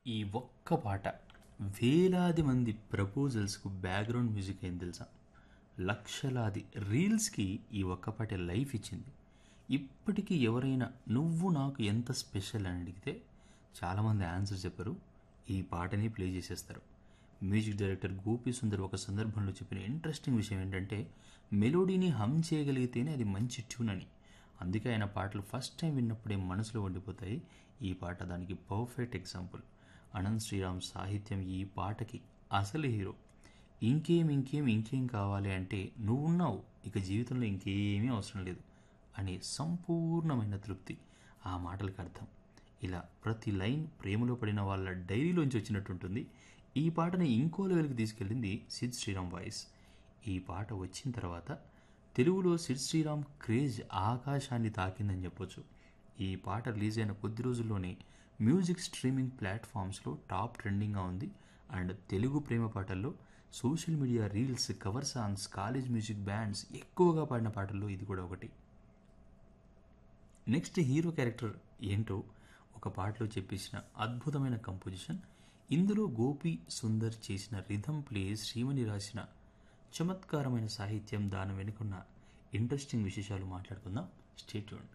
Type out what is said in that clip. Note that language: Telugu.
ఈ ఒక్క పాట వేలాది మంది ప్రపోజల్స్కు బ్యాక్గ్రౌండ్ మ్యూజిక్ అయింది తెలుసా. లక్షలాది రీల్స్కి ఈ ఒక్క పాటే లైఫ్ ఇచ్చింది. ఇప్పటికీ ఎవరైనా నువ్వు నాకు ఎంత స్పెషల్ అని అడిగితే చాలామంది ఆన్సర్ చెప్పరు, ఈ పాటని ప్లే చేసేస్తారు. మ్యూజిక్ డైరెక్టర్ గోపి సుందర్ ఒక సందర్భంలో చెప్పిన ఇంట్రెస్టింగ్ విషయం ఏంటంటే మెలోడీని హమ్ చేయగలిగితేనే అది మంచి ట్యూన్ అని. అందుకే ఆయన పాటలు ఫస్ట్ టైం విన్నప్పుడే మనసులో ఉండిపోతాయి. ఈ పాట దానికి పర్ఫెక్ట్ ఎగ్జాంపుల్. అనంత్ శ్రీరామ్ సాహిత్యం ఈ పాటకి అసలు హీరో. ఇంకేం కావాలి అంటే నువ్వున్నావు, ఇక జీవితంలో ఇంకేమీ అవసరం లేదు అనే సంపూర్ణమైన తృప్తి ఆ మాటలకు అర్థం. ఇలా ప్రతి లైన్ ప్రేమలో పడిన వాళ్ళ డైరీలోంచి వచ్చినట్టుంటుంది. ఈ పాటని ఇంకో లెవెల్కి తీసుకెళ్ళింది సిద్ శ్రీరామ్ వాయిస్. ఈ పాట వచ్చిన తర్వాత తెలుగులో సిద్ శ్రీరామ్ క్రేజ్ ఆకాశాన్ని తాకిందని చెప్పొచ్చు. ఈ పాట రిలీజ్ అయిన కొద్ది రోజుల్లోనే మ్యూజిక్ స్ట్రీమింగ్ ప్లాట్ఫామ్స్లో టాప్ ట్రెండింగ్గా ఉంది. అండ్ తెలుగు ప్రేమ పాటల్లో social media reels, cover songs, college music bands ఎక్కువగా పాడిన పాటల్లో ఇది కూడా ఒకటి. నెక్స్ట్ హీరో క్యారెక్టర్ ఏంటో ఒక పాటలో చెప్పేసిన అద్భుతమైన కంపోజిషన్. ఇందులో గోపి సుందర్ చేసిన రిథమ్ ప్లే, శ్రీమణి రాసిన చమత్కారమైన సాహిత్యం, దాని వెనుకున్న ఇంట్రెస్టింగ్ విశేషాలు మాట్లాడుకుందాం. Stay tuned.